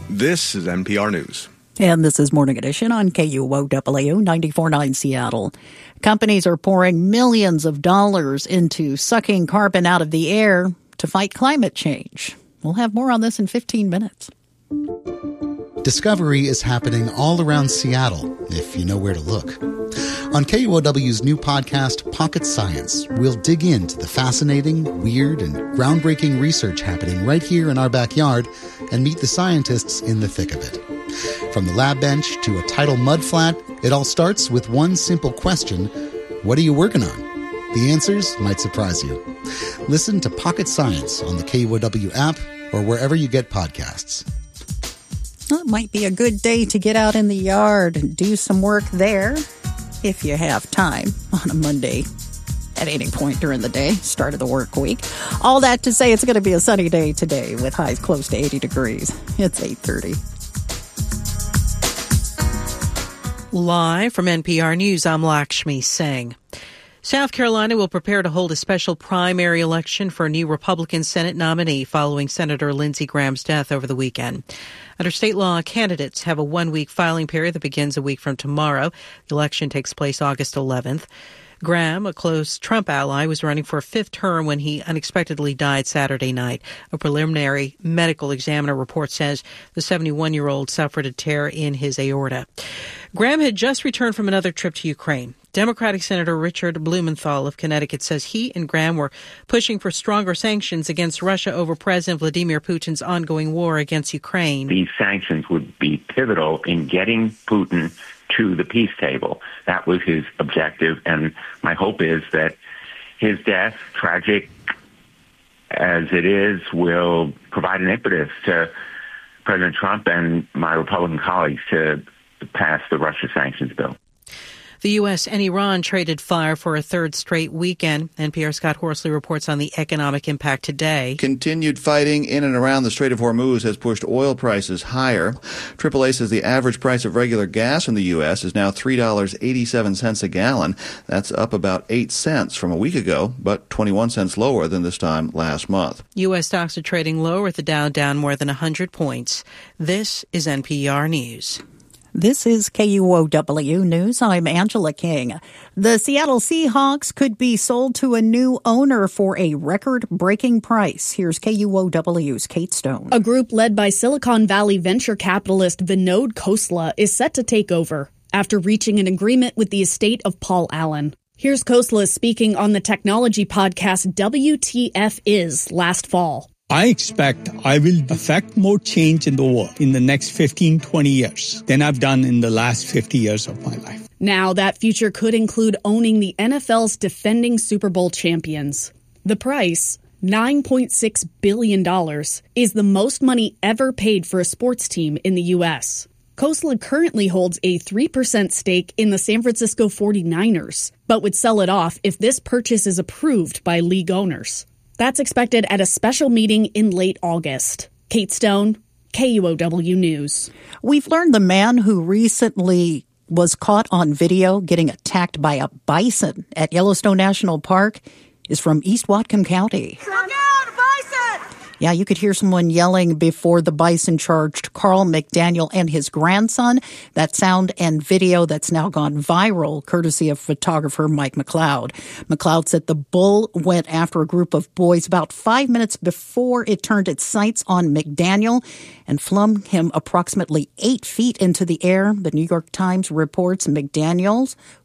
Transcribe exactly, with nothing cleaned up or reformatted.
This is N P R News. And this is Morning Edition on K U O W ninety-four point nine Seattle. Companies are pouring millions of dollars into sucking carbon out of the air to fight climate change. We'll have more on this in fifteen minutes. Discovery is happening all around Seattle, if you know where to look. On K U O W's new podcast, Pocket Science, we'll dig into the fascinating, weird, and groundbreaking research happening right here in our backyard and meet the scientists in the thick of it. From the lab bench to a tidal mudflat, it all starts with one simple question: what are you working on? The answers might surprise you. Listen to Pocket Science on the K U O W app or wherever you get podcasts. Well, it might be a good day to get out in the yard and do some work there if you have time on a Monday at any point during the day, start of the work week. All that to say, it's going to be a sunny day today with highs close to eighty degrees. It's eight thirty. Live from N P R News, I'm Lakshmi Singh. South Carolina will prepare to hold a special primary election for a new Republican Senate nominee following Senator Lindsey Graham's death over the weekend. Under state law, candidates have a one-week filing period that begins a week from tomorrow. The election takes place August eleventh. Graham, a close Trump ally, was running for a fifth term when he unexpectedly died Saturday night. A preliminary medical examiner report says the seventy-one-year-old suffered a tear in his aorta. Graham had just returned from another trip to Ukraine. Democratic Senator Richard Blumenthal of Connecticut says he and Graham were pushing for stronger sanctions against Russia over President Vladimir Putin's ongoing war against Ukraine. These sanctions would be pivotal in getting Putin to the peace table. That was his objective, and my hope is that his death, tragic as it is, will provide an impetus to President Trump and my Republican colleagues to pass the Russia sanctions bill. The U S and Iran traded fire for a third straight weekend. N P R's Scott Horsley reports on the economic impact today. Continued fighting in and around the Strait of Hormuz has pushed oil prices higher. triple A says the average price of regular gas in the U S is now three dollars and eighty-seven cents a gallon. That's up about eight cents from a week ago, but twenty-one cents lower than this time last month. U S stocks are trading lower, with the Dow down more than one hundred points. This is N P R News. This is K U O W News. I'm Angela King. The Seattle Seahawks could be sold to a new owner for a record-breaking price. Here's K U O W's Kate Stone. A group led by Silicon Valley venture capitalist Vinod Khosla is set to take over after reaching an agreement with the estate of Paul Allen. Here's Khosla speaking on the technology podcast W T F Is last fall. I expect I will affect more change in the world in the next fifteen, twenty years than I've done in the last fifty years of my life. Now, that future could include owning the N F L's defending Super Bowl champions. The price, nine point six billion dollars, is the most money ever paid for a sports team in the U S. Khosla currently holds a three percent stake in the San Francisco forty-niners, but would sell it off if this purchase is approved by league owners. That's expected at a special meeting in late August. Kate Stone, K U O W News. We've learned the man who recently was caught on video getting attacked by a bison at Yellowstone National Park is from East Whatcom County. Look out, a bison! Yeah, you could hear someone yelling before the bison charged Carl McDaniel and his grandson. That sound and video that's now gone viral, courtesy of photographer Mike McLeod. McLeod said the bull went after a group of boys about five minutes before it turned its sights on McDaniel and flung him approximately eight feet into the air. The New York Times reports McDaniels